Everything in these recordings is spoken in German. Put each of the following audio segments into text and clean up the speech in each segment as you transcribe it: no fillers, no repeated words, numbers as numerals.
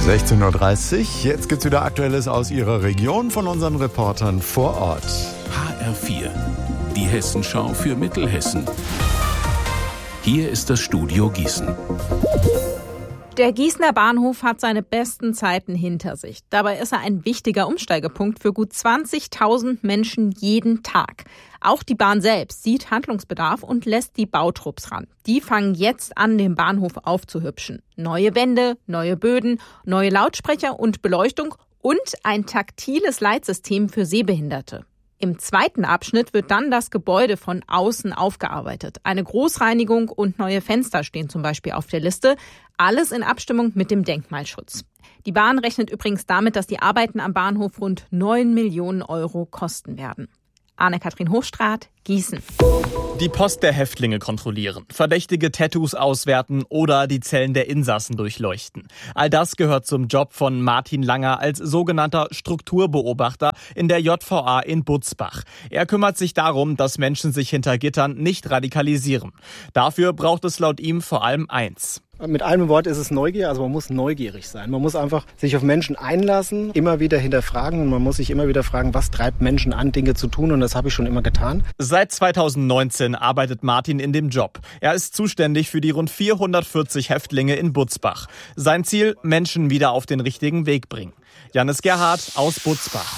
16:30 Uhr. Jetzt gibt's wieder Aktuelles aus Ihrer Region von unseren Reportern vor Ort. HR4, die Hessenschau für Mittelhessen. Hier ist das Studio Gießen. Der Gießener Bahnhof hat seine besten Zeiten hinter sich. Dabei ist er ein wichtiger Umsteigepunkt für gut 20.000 Menschen jeden Tag. Auch die Bahn selbst sieht Handlungsbedarf und lässt die Bautrupps ran. Die fangen jetzt an, den Bahnhof aufzuhübschen. Neue Wände, neue Böden, neue Lautsprecher und Beleuchtung und ein taktiles Leitsystem für Sehbehinderte. Im zweiten Abschnitt wird dann das Gebäude von außen aufgearbeitet. Eine Großreinigung und neue Fenster stehen zum Beispiel auf der Liste. Alles in Abstimmung mit dem Denkmalschutz. Die Bahn rechnet übrigens damit, dass die Arbeiten am Bahnhof rund 9 Millionen Euro kosten werden. Anne-Kathrin Hochstraat, Gießen. Die Post der Häftlinge kontrollieren, verdächtige Tattoos auswerten oder die Zellen der Insassen durchleuchten. All das gehört zum Job von Martin Langer als sogenannter Strukturbeobachter in der JVA in Butzbach. Er kümmert sich darum, dass Menschen sich hinter Gittern nicht radikalisieren. Dafür braucht es laut ihm vor allem eins. Mit einem Wort ist es Neugier, also man muss neugierig sein. Man muss einfach sich auf Menschen einlassen, immer wieder hinterfragen und man muss sich immer wieder fragen, was treibt Menschen an, Dinge zu tun, und das habe ich schon immer getan. Seit 2019 arbeitet Martin in dem Job. Er ist zuständig für die rund 440 Häftlinge in Butzbach. Sein Ziel, Menschen wieder auf den richtigen Weg bringen. Janis Gerhardt aus Butzbach.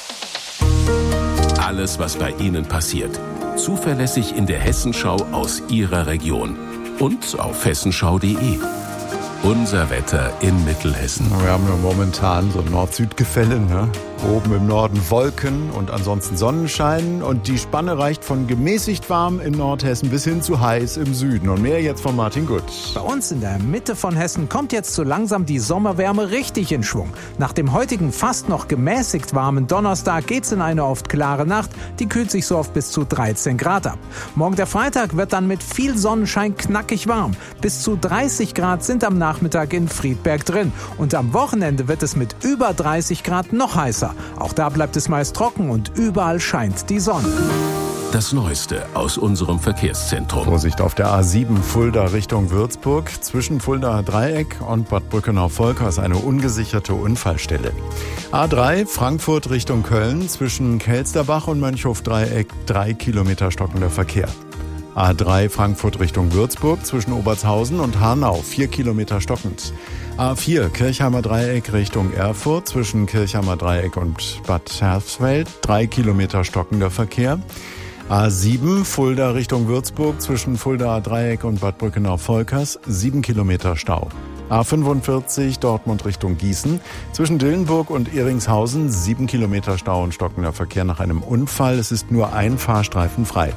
Alles, was bei Ihnen passiert, zuverlässig in der Hessenschau aus Ihrer Region. Und auf hessenschau.de. Unser Wetter in Mittelhessen. Wir haben ja momentan so ein Nord-Süd-Gefälle, ne? Oben im Norden Wolken und ansonsten Sonnenschein. Und die Spanne reicht von gemäßigt warm in Nordhessen bis hin zu heiß im Süden. Und mehr jetzt von Martin Gutt. Bei uns in der Mitte von Hessen kommt jetzt so langsam die Sommerwärme richtig in Schwung. Nach dem heutigen fast noch gemäßigt warmen Donnerstag geht's in eine oft klare Nacht. Die kühlt sich so auf bis zu 13 Grad ab. Morgen der Freitag wird dann mit viel Sonnenschein knackig warm. Bis zu 30 Grad sind am Nachmittag in Friedberg drin. Und am Wochenende wird es mit über 30 Grad noch heißer. Auch da bleibt es meist trocken und überall scheint die Sonne. Das Neueste aus unserem Verkehrszentrum. Vorsicht auf der A7 Fulda Richtung Würzburg. Zwischen Fuldaer Dreieck und Bad Brückenau-Volkau ist eine ungesicherte Unfallstelle. A3 Frankfurt Richtung Köln. Zwischen Kelsterbach und Mönchhof-Dreieck 3 Kilometer stockender Verkehr. A3 Frankfurt Richtung Würzburg. Zwischen Obertshausen und Hanau 4 Kilometer stockend. A4 Kirchheimer Dreieck Richtung Erfurt. Zwischen Kirchheimer Dreieck und Bad Hersfeld 3 Kilometer stockender Verkehr. A7 Fulda Richtung Würzburg. Zwischen Fuldaer Dreieck und Bad Brückenau-Volkers 7 Kilometer Stau. A45 Dortmund Richtung Gießen. Zwischen Dillenburg und Ehringshausen 7 Kilometer Stau und stockender Verkehr nach einem Unfall. Es ist nur ein Fahrstreifen frei.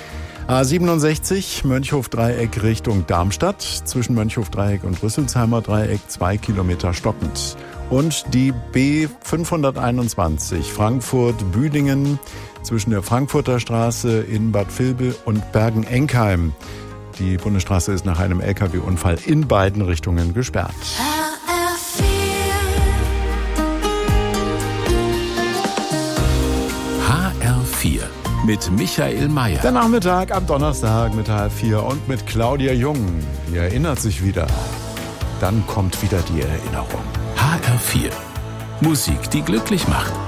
A67 Mönchhof-Dreieck Richtung Darmstadt. Zwischen Mönchhof-Dreieck und Rüsselsheimer Dreieck 2 Kilometer stockend. Und die B521 Frankfurt-Büdingen zwischen der Frankfurter Straße in Bad Vilbel und Bergen-Enkheim. Die Bundesstraße ist nach einem LKW-Unfall in beiden Richtungen gesperrt. HR4 mit Michael Mayer. Der Nachmittag am Donnerstag mit HR4 und mit Claudia Jung. Die erinnert sich wieder. Dann kommt wieder die Erinnerung. HR4. Musik, die glücklich macht.